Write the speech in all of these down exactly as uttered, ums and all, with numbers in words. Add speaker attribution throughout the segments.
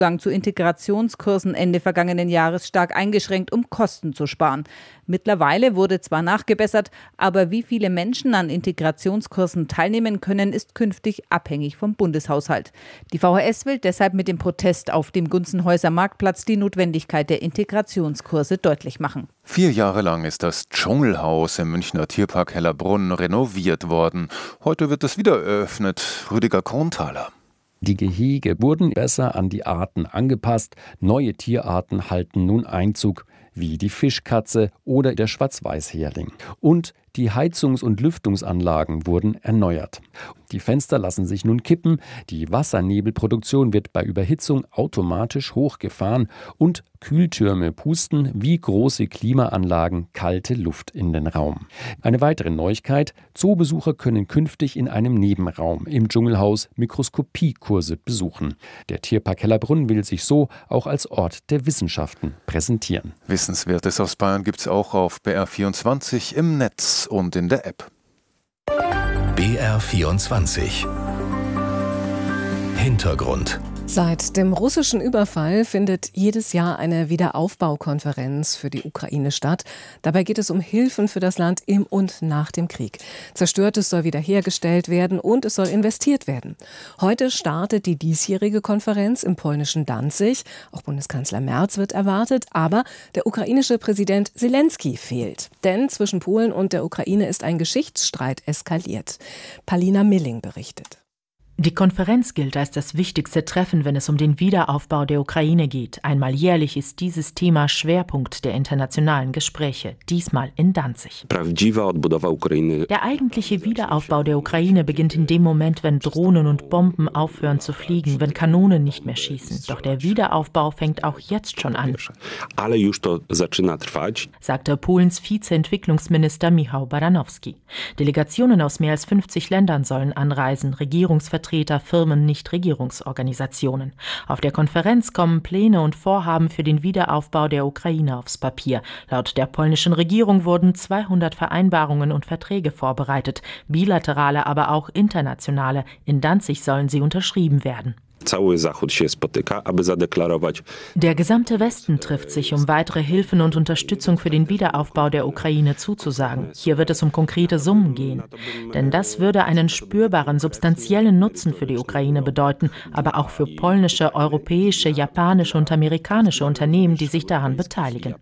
Speaker 1: Zugang zu Integrationskursen Ende vergangenen Jahres stark eingeschränkt, um Kosten zu sparen. Mittlerweile wurde zwar nachgebessert, aber wie viele Menschen an Integrationskursen teilnehmen können, ist künftig abhängig vom Bundeshaushalt. Die V H S will deshalb mit dem Protest auf dem Gunzenhäuser Marktplatz die Notwendigkeit der Integrationskurse deutlich machen.
Speaker 2: Vier Jahre lang ist das Dschungelhaus im Münchner Tierpark Hellerbrunn renoviert worden. Heute wird es wieder eröffnet. Rüdiger Kronthaler.
Speaker 3: Die Gehege wurden besser an die Arten angepasst. Neue Tierarten halten nun Einzug, wie die Fischkatze oder der Schwarz-Weiß-Hering. Und die Heizungs- und Lüftungsanlagen wurden erneuert. Die Fenster lassen sich nun kippen, die Wassernebelproduktion wird bei Überhitzung automatisch hochgefahren und Kühltürme pusten wie große Klimaanlagen kalte Luft in den Raum. Eine weitere Neuigkeit: Zoobesucher können künftig in einem Nebenraum im Dschungelhaus Mikroskopiekurse besuchen. Der Tierpark Hellerbrunn will sich so auch als Ort der Wissenschaften präsentieren.
Speaker 2: Wissenswertes aus Bayern gibt's auch auf B R vierundzwanzig im Netz und in der App.
Speaker 4: B R vierundzwanzig Hintergrund.
Speaker 5: Seit dem russischen Überfall findet jedes Jahr eine Wiederaufbaukonferenz für die Ukraine statt. Dabei geht es um Hilfen für das Land im und nach dem Krieg. Zerstörtes soll wiederhergestellt werden und es soll investiert werden. Heute startet die diesjährige Konferenz im polnischen Danzig. Auch Bundeskanzler Merz wird erwartet, aber der ukrainische Präsident Selenskyj fehlt. Denn zwischen Polen und der Ukraine ist ein Geschichtsstreit eskaliert. Palina Milling berichtet.
Speaker 6: Die Konferenz gilt als das wichtigste Treffen, wenn es um den Wiederaufbau der Ukraine geht. Einmal jährlich ist dieses Thema Schwerpunkt der internationalen Gespräche, diesmal in Danzig. Der eigentliche Wiederaufbau der Ukraine beginnt in dem Moment, wenn Drohnen und Bomben aufhören zu fliegen, wenn Kanonen nicht mehr schießen. Doch der Wiederaufbau fängt auch jetzt schon an, sagte Polens Vizeentwicklungsminister Michał Baranowski. Delegationen aus mehr als fünfzig Ländern sollen anreisen, Regierungsvertreter Firmen, Nichtregierungsorganisationen. Auf der Konferenz kommen Pläne und Vorhaben für den Wiederaufbau der Ukraine aufs Papier. Laut der polnischen Regierung wurden zweihundert Vereinbarungen und Verträge vorbereitet, bilaterale, aber auch internationale. In Danzig sollen sie unterschrieben werden. Der gesamte Westen trifft sich, um weitere Hilfen und Unterstützung für den Wiederaufbau der Ukraine zuzusagen. Hier wird es um konkrete Summen gehen. Denn das würde einen spürbaren, substanziellen Nutzen für die Ukraine bedeuten, aber auch für polnische, europäische, japanische und amerikanische Unternehmen, die sich daran beteiligen.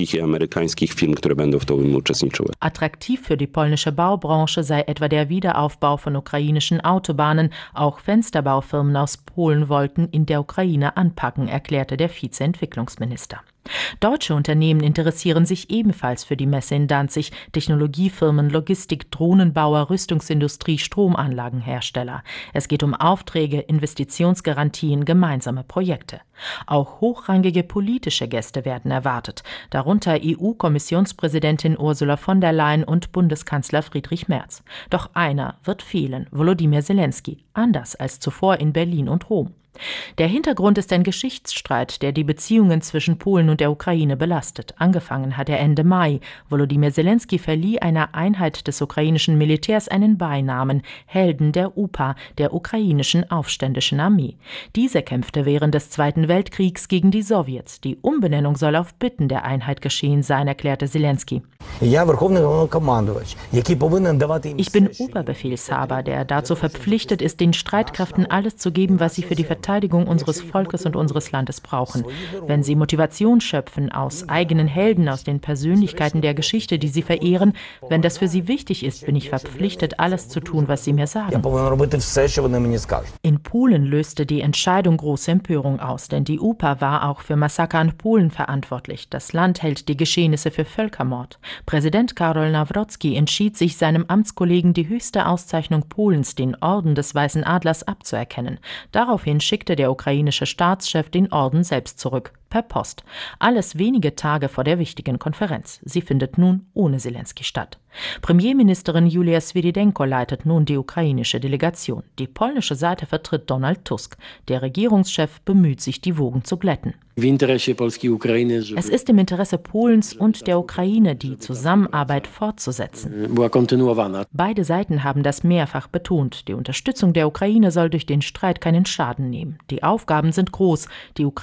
Speaker 6: Attraktiv für die polnische Baubranche sei etwa der Wiederaufbau von ukrainischen Autobahnen. Auch Fensterbaufirmen aus Polen wollten in der Ukraine anpacken, erklärte der Vizeentwicklungsminister. Deutsche Unternehmen interessieren sich ebenfalls für die Messe in Danzig. Technologiefirmen, Logistik, Drohnenbauer, Rüstungsindustrie, Stromanlagenhersteller. Es geht um Aufträge, Investitionsgarantien, gemeinsame Projekte. Auch hochrangige politische Gäste werden erwartet, darunter E U-Kommissionspräsidentin Ursula von der Leyen und Bundeskanzler Friedrich Merz. Doch einer wird fehlen, Volodymyr Selenskyj, anders als zuvor in Berlin und Rom. Der Hintergrund ist ein Geschichtsstreit, der die Beziehungen zwischen Polen und der Ukraine belastet. Angefangen hat er Ende Mai. Volodymyr Selenskyj verlieh einer Einheit des ukrainischen Militärs einen Beinamen, Helden der U P A, der ukrainischen aufständischen Armee. Diese kämpfte während des Zweiten Weltkriegs gegen die Sowjets. Die Umbenennung soll auf Bitten der Einheit geschehen sein, erklärte Selenskyj. Ich bin Oberbefehlshaber, der dazu verpflichtet ist, den Streitkräften alles zu geben, was sie für die Verteidigung unseres Volkes und unseres Landes brauchen. Wenn sie Motivation schöpfen aus eigenen Helden, aus den Persönlichkeiten der Geschichte, die sie verehren, wenn das für sie wichtig ist, bin ich verpflichtet, alles zu tun, was sie mir sagen. In Polen löste die Entscheidung große Empörung aus, denn die U P A war auch für Massaker an Polen verantwortlich. Das Land hält die Geschehnisse für Völkermord. Präsident Karol Nawrocki entschied sich, seinem Amtskollegen die höchste Auszeichnung Polens, den Orden des Weißen Adlers, abzuerkennen. Daraufhin schickte der ukrainische Staatschef den Orden selbst zurück. per Post. Alles wenige Tage vor der wichtigen Konferenz. Sie findet nun ohne Zelensky statt. Premierministerin Julia Swirydenko leitet nun die ukrainische Delegation. Die polnische Seite vertritt Donald Tusk. Der Regierungschef bemüht sich, die Wogen zu glätten. Es ist im Interesse Polens und der Ukraine, die Zusammenarbeit fortzusetzen. Beide Seiten haben das mehrfach betont. Die Unterstützung der Ukraine soll durch den Streit keinen Schaden nehmen. Die Aufgaben sind groß. Die